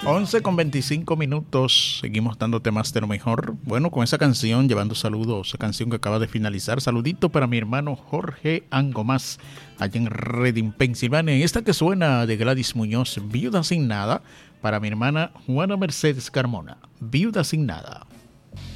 11:25. Seguimos dándote más de lo mejor. Bueno, con esa canción, llevando saludos, esa canción que acaba de finalizar. Saludito para mi hermano Jorge Angomás, allá en Reading, Pensilvania. Y esta que suena de Gladys Muñoz, Viuda sin Nada, para mi hermana Juana Mercedes Carmona, Viuda sin Nada.